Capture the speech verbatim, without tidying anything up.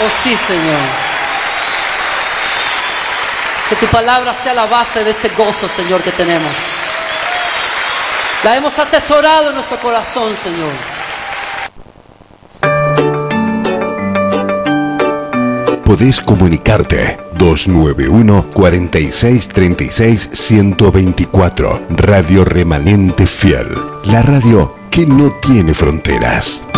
Oh sí, Señor. Que tu palabra sea la base de este gozo, Señor, que tenemos. La hemos atesorado en nuestro corazón, Señor. Podés comunicarte dos nueve uno, cuatro seis, tres seis, uno dos cuatro. Radio Remanente Fiel. La radio que no tiene fronteras.